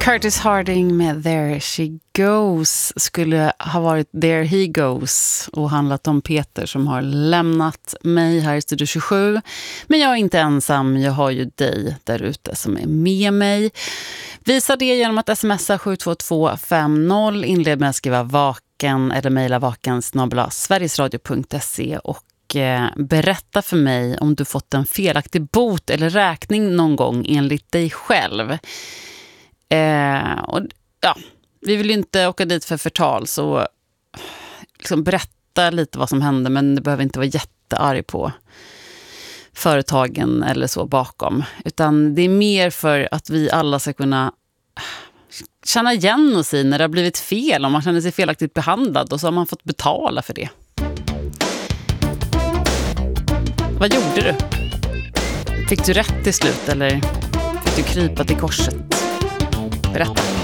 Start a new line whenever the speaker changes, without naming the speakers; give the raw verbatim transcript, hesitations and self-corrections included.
Curtis Harding med There She Goes skulle ha varit There He Goes och handlat om Peter som har lämnat mig här i Studio tjugosju. Men jag är inte ensam, jag har ju dig där ute som är med mig. Visa det genom att smsa sju två två fem noll, inled med att skriva vaken eller mejla vaken snabel-a sverigesradio punkt se och berätta för mig om du fått en felaktig bot eller räkning någon gång enligt dig själv. Eh, och ja, vi vill ju inte åka dit för förtal, så liksom berätta lite vad som hände, men det behöver inte vara jättearg på företagen eller så bakom, utan det är mer för att vi alla ska kunna känna igen oss i när det har blivit fel, om man känner sig felaktigt behandlad, och så har man fått betala för det. Vad gjorde du? Fick du rätt till slut eller fick du krypa till korset? Berätta.